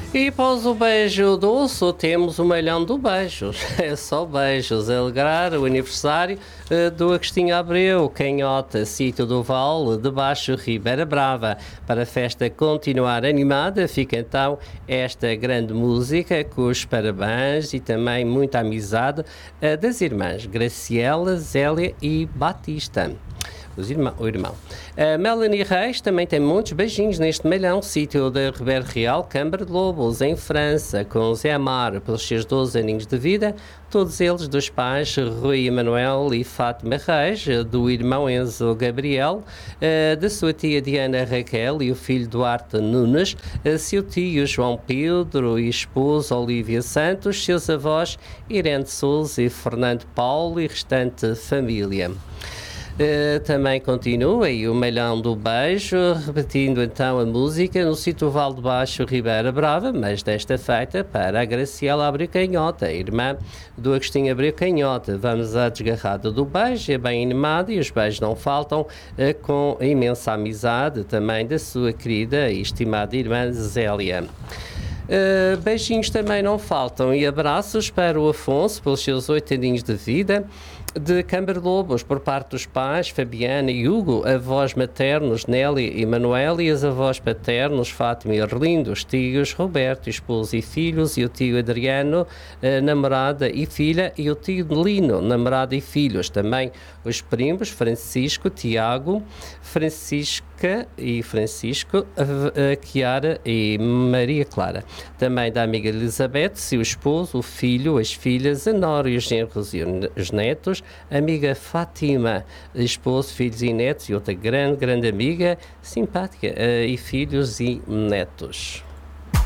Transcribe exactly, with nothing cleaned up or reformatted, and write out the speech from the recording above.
E após o beijo doce, temos o melhão do beijos. É só beijos. Alegrar o aniversário eh, do Agostinho Abreu, Canhota, Sítio do Val, de Baixo, Ribeira Brava. Para a festa continuar animada, fica então esta grande música com os parabéns e também muita amizade eh, das irmãs Graciela, Zélia e Batista. Os irmão, o irmão. A Melanie Reis também tem muitos beijinhos neste melhão, sítio da Ribeira Real, Câmara de Lobos, em França, com Zé Amaro, pelos seus doze aninhos de vida, todos eles dos pais Rui Emanuel e Fátima Reis, do irmão Enzo Gabriel, da sua tia Diana Raquel e o filho Duarte Nunes, seu tio João Pedro e esposa Olívia Santos, seus avós Irene Souza e Fernando Paulo e restante família. Uh, também continua aí o melhão do beijo, repetindo então a música no sítio Val de Baixo, Ribeira Brava, mas desta feita para a Graciela Abreu Canhota, irmã do Agostinho Abreu Canhota. Vamos à desgarrada do beijo, é bem animado e os beijos não faltam, uh, com a imensa amizade também da sua querida e estimada irmã Zélia. Uh, beijinhos também não faltam e abraços para o Afonso pelos seus oito aninhos de vida, de Câmara de Lobos, por parte dos pais Fabiana e Hugo, avós maternos Nelly e Manuel e as avós paternos Fátima e Arlindo, os tios Roberto, esposo e filhos, e o tio Adriano, namorada e filha, e o tio Lino, namorada e filhos. Também os primos Francisco, Tiago, Francisca e Francisco, a, a Chiara e Maria Clara. Também da amiga Elizabeth, seu esposo, o filho, as filhas, a nora e os genros e os netos, amiga Fátima, esposo, filhos e netos, e outra grande, grande amiga, simpática, uh, e filhos e netos.